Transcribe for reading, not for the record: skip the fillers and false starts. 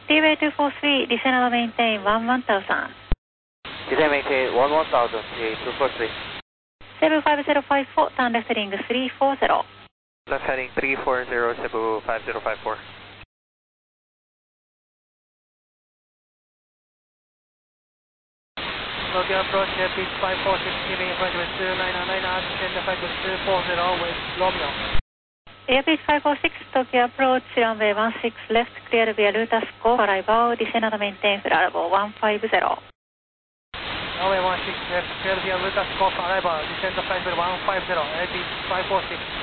Seaway 243, descend and maintain 11,000. Descend maintain 11,000, CA243. 75054, turn left heading 340. Left heading 340, Cebu 5054. Tokyo approach, pitch 546, giving approach with 2999, descend the flight with 240 with Romeo. Airbus 546, Tokyo approach, runway 16 left, clear via Lutas Go, arrival, descend and maintain flight level 150. Runway 16 left, clear via Lutas Go, arrival, descend the flight with 150, Airbus 546.